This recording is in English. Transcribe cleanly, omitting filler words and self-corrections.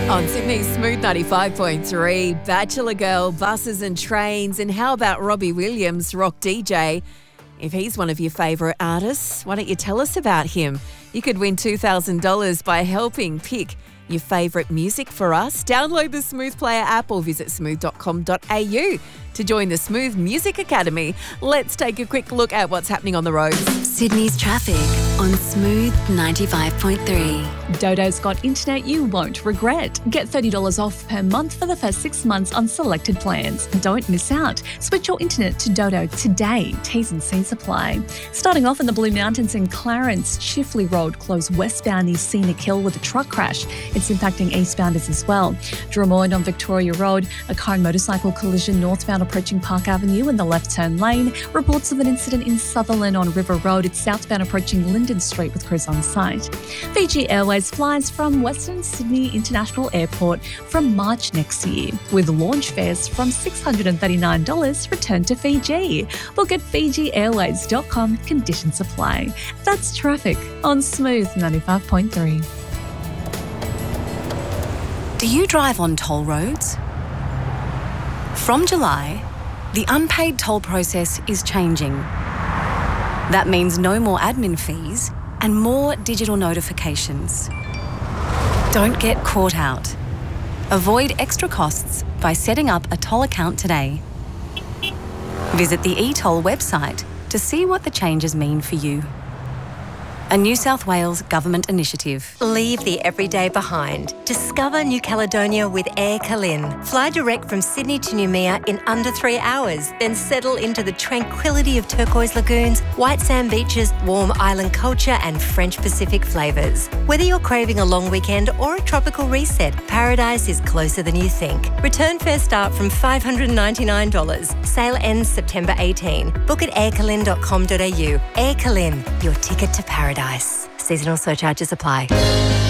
On Sydney's Smooth 95.3, Bachelor Girl, Buses and Trains, and how about Robbie Williams, Rock DJ? If he's one of your favourite artists, why don't you tell us about him? You could win $2,000 by helping pick your favourite music for us. Download the Smooth Player app or visit smooth.com.au to join the Smooth Music Academy. Let's take a quick look at what's happening on the roads. Sydney's traffic on Smooth 95.3. Dodo's got internet you won't regret. Get $30 off per month for the first 6 months on selected plans. Don't miss out. Switch your internet to Dodo today. T's and C's apply. Starting off in the Blue Mountains in Clarence, Chifley Road closed westbound near Scenic Hill with a truck crash. It's impacting eastbounders as well. Drummoyne on Victoria Road, a car and motorcycle collision northbound approaching Park Avenue in the left turn lane. Reports of an incident in Sutherland on River Road. It's southbound approaching Linden Street with crews on site. Fiji Airways flies from Western Sydney International Airport from March next year, with launch fares from $639 returned to Fiji. Book at FijiAirways.com. Conditions apply. That's traffic on Smooth 95.3. Do you drive on toll roads? From July, the unpaid toll process is changing. That means no more admin fees and more digital notifications. Don't get caught out. Avoid extra costs by setting up a toll account today. Visit the eToll website to see what the changes mean for you. A New South Wales government initiative. Leave the everyday behind. Discover New Caledonia with Air Calin. Fly direct from Sydney to Noumea in under 3 hours, then settle into the tranquility of turquoise lagoons, white sand beaches, warm island culture and French Pacific flavours. Whether you're craving a long weekend or a tropical reset, paradise is closer than you think. Return fares start from $599. Sale ends September 18. Book at aircalin.com.au. Air Calin, your ticket to paradise. Seasonal surcharges apply.